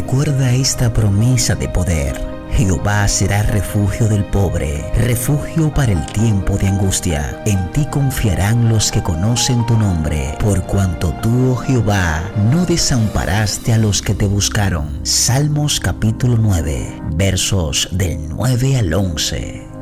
Recuerda esta promesa de poder. Jehová será refugio del pobre, refugio para el tiempo de angustia. En ti confiarán los que conocen tu nombre, por cuanto tú, oh Jehová, no desamparaste a los que te buscaron. Salmos capítulo 9, versos del 9 al 11.